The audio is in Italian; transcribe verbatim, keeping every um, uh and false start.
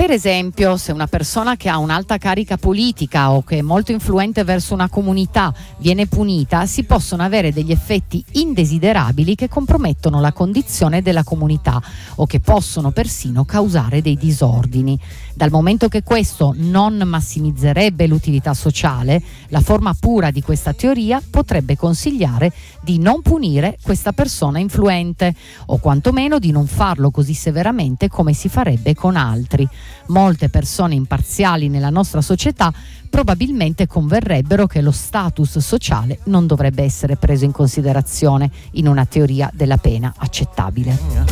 Per esempio, se una persona che ha un'alta carica politica o che è molto influente verso una comunità viene punita, si possono avere degli effetti indesiderabili che compromettono la condizione della comunità o che possono persino causare dei disordini. Dal momento che questo non massimizzerebbe l'utilità sociale, la forma pura di questa teoria potrebbe consigliare di non punire questa persona influente o quantomeno di non farlo così severamente come si farebbe con altri. Molte persone imparziali nella nostra società probabilmente converrebbero che lo status sociale non dovrebbe essere preso in considerazione in una teoria della pena accettabile.